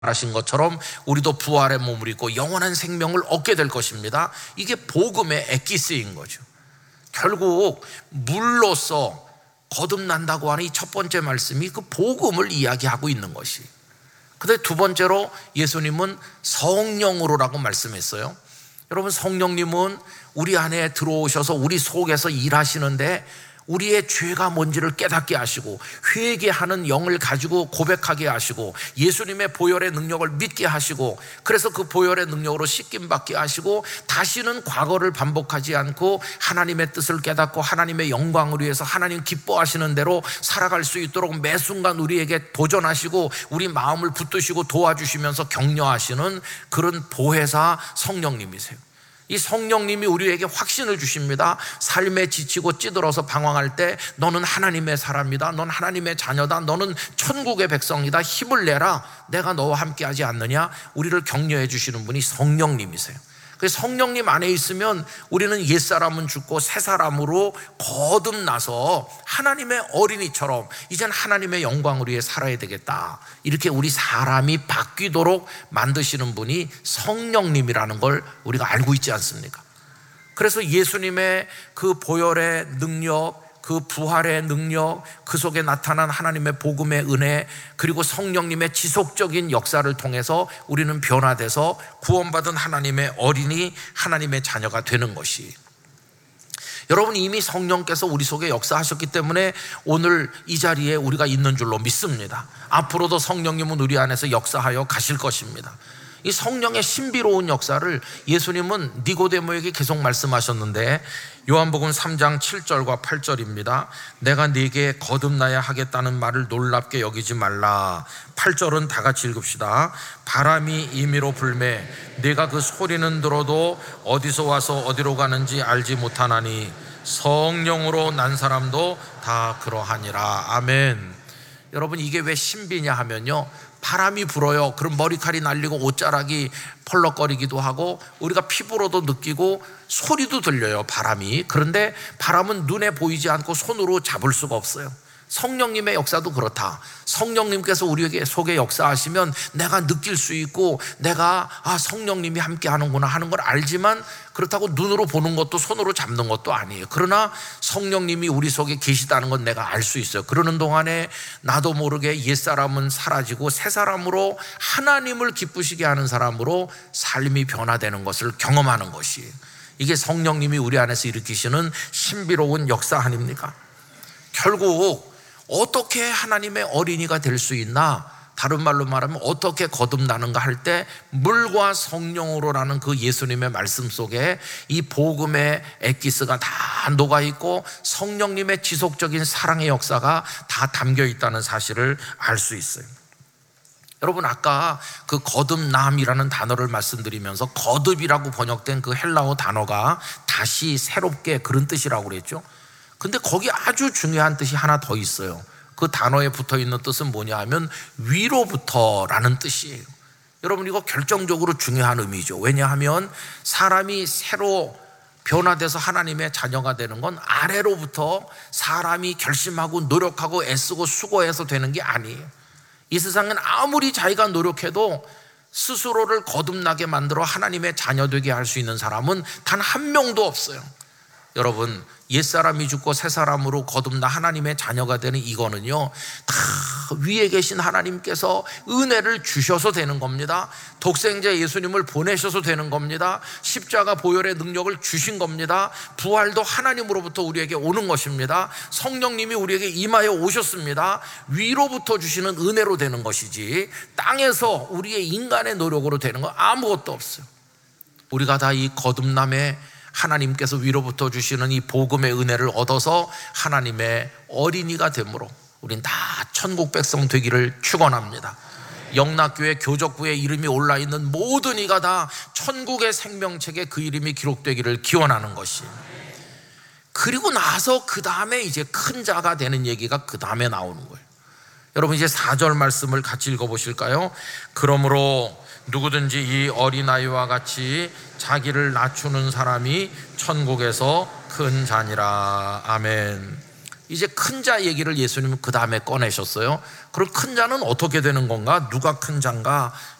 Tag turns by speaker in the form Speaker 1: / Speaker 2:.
Speaker 1: 하신 것처럼 우리도 부활의 몸을 입고 영원한 생명을 얻게 될 것입니다. 이게 복음의 엑기스인 거죠. 결국 물로서 거듭난다고 하는 이 첫 번째 말씀이 그 복음을 이야기하고 있는 것이. 근데 두 번째로 예수님은 성령으로라고 말씀했어요. 여러분, 성령님은 우리 안에 들어오셔서 우리 속에서 일하시는데 우리의 죄가 뭔지를 깨닫게 하시고 회개하는 영을 가지고 고백하게 하시고 예수님의 보혈의 능력을 믿게 하시고, 그래서 그 보혈의 능력으로 씻김받게 하시고 다시는 과거를 반복하지 않고 하나님의 뜻을 깨닫고 하나님의 영광을 위해서 하나님 기뻐하시는 대로 살아갈 수 있도록 매 순간 우리에게 도전하시고 우리 마음을 붙드시고 도와주시면서 격려하시는 그런 보혜사 성령님이세요. 이 성령님이 우리에게 확신을 주십니다. 삶에 지치고 찌들어서 방황할 때 너는 하나님의 사람이다, 넌 하나님의 자녀다, 너는 천국의 백성이다, 힘을 내라, 내가 너와 함께 하지 않느냐. 우리를 격려해 주시는 분이 성령님이세요. 그래서 성령님 안에 있으면 우리는 옛사람은 죽고 새사람으로 거듭나서 하나님의 어린이처럼 이젠 하나님의 영광을 위해 살아야 되겠다, 이렇게 우리 사람이 바뀌도록 만드시는 분이 성령님이라는 걸 우리가 알고 있지 않습니까? 그래서 예수님의 그 보혈의 능력, 그 부활의 능력, 그 속에 나타난 하나님의 복음의 은혜, 그리고 성령님의 지속적인 역사를 통해서 우리는 변화돼서 구원받은 하나님의 어린이, 하나님의 자녀가 되는 것이. 여러분, 이미 성령께서 우리 속에 역사하셨기 때문에 오늘 이 자리에 우리가 있는 줄로 믿습니다. 앞으로도 성령님은 우리 안에서 역사하여 가실 것입니다. 이 성령의 신비로운 역사를 예수님은 니고데모에게 계속 말씀하셨는데, 요한복음 3장 7절과 8절입니다. 내가 네게 거듭나야 하겠다는 말을 놀랍게 여기지 말라. 8절은 다 같이 읽읍시다. 바람이 임의로 불매 네가 그 소리는 들어도 어디서 와서 어디로 가는지 알지 못하나니 성령으로 난 사람도 다 그러하니라. 아멘. 여러분, 이게 왜 신비냐 하면요, 바람이 불어요. 그럼 머리칼이 날리고 옷자락이 펄럭거리기도 하고 우리가 피부로도 느끼고 소리도 들려요, 바람이. 그런데 바람은 눈에 보이지 않고 손으로 잡을 수가 없어요. 성령님의 역사도 그렇다. 성령님께서 우리에게 속에 역사하시면 내가 느낄 수 있고 내가 성령님이 함께 하는구나 하는 걸 알지만, 그렇다고 눈으로 보는 것도 손으로 잡는 것도 아니에요. 그러나 성령님이 우리 속에 계시다는 건 내가 알 수 있어요. 그러는 동안에 나도 모르게 옛사람은 사라지고 새사람으로 하나님을 기쁘시게 하는 사람으로 삶이 변화되는 것을 경험하는 것이, 이게 성령님이 우리 안에서 일으키시는 신비로운 역사 아닙니까? 결국 어떻게 하나님의 어린이가 될 수 있나? 다른 말로 말하면 어떻게 거듭나는가 할 때 물과 성령으로라는 그 예수님의 말씀 속에 이 복음의 엑기스가 다 녹아있고 성령님의 지속적인 사랑의 역사가 다 담겨 있다는 사실을 알 수 있어요. 여러분, 아까 그 거듭남이라는 단어를 말씀드리면서 거듭이라고 번역된 그 헬라어 단어가 다시 새롭게 그런 뜻이라고 그랬죠. 근데 거기 아주 중요한 뜻이 하나 더 있어요. 그 단어에 붙어있는 뜻은 뭐냐 하면 위로부터라는 뜻이에요. 여러분, 이거 결정적으로 중요한 의미죠. 왜냐하면 사람이 새로 변화돼서 하나님의 자녀가 되는 건 아래로부터 사람이 결심하고 노력하고 애쓰고 수고해서 되는 게 아니에요. 이 세상은 아무리 자기가 노력해도 스스로를 거듭나게 만들어 하나님의 자녀 되게 할 수 있는 사람은 단 한 명도 없어요. 여러분, 옛사람이 죽고 새사람으로 거듭나 하나님의 자녀가 되는 이거는요, 다 위에 계신 하나님께서 은혜를 주셔서 되는 겁니다. 독생자 예수님을 보내셔서 되는 겁니다. 십자가 보혈의 능력을 주신 겁니다. 부활도 하나님으로부터 우리에게 오는 것입니다. 성령님이 우리에게 임하여 오셨습니다. 위로부터 주시는 은혜로 되는 것이지 땅에서 우리의 인간의 노력으로 되는 건 아무것도 없어요. 우리가 다 이 거듭남의 하나님께서 위로부터 주시는 이 복음의 은혜를 얻어서 하나님의 어린이가 되므로 우린 다 천국 백성 되기를 축원합니다. 영락교회 교적부에 이름이 올라있는 모든 이가 다 천국의 생명책에 그 이름이 기록되기를 기원하는 것이. 그리고 나서 그 다음에 이제 큰 자가 되는 얘기가 그 다음에 나오는 거예요. 여러분, 이제 4절 말씀을 같이 읽어보실까요? 그러므로 누구든지 이 어린아이와 같이 자기를 낮추는 사람이 천국에서 큰 자니라. 아멘. 이제 큰 자 얘기를 예수님은 그 다음에 꺼내셨어요. 그럼 큰 자는 어떻게 되는 건가? 누가 큰 자인가?